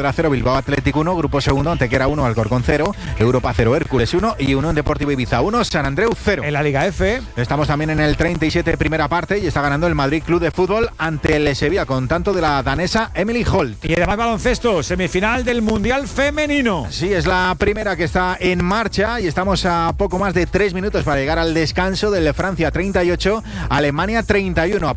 Pontevedra 0, Bilbao Athletic 1, Grupo Segundo, Antequera 1, Alcorcón 0, Europa 0, Hércules 1 y Unión Deportiva Ibiza 1, San Andreu 0. En la Liga F estamos también en el 37 de primera parte y está ganando el Madrid Club de Fútbol ante el Sevilla con tanto de la danesa Emily Holt. Y además baloncesto, semifinal del Mundial Femenino. Sí, es la primera que está en marcha y estamos a poco más de 3 minutos para llegar al descanso del Francia 38, Alemania 31.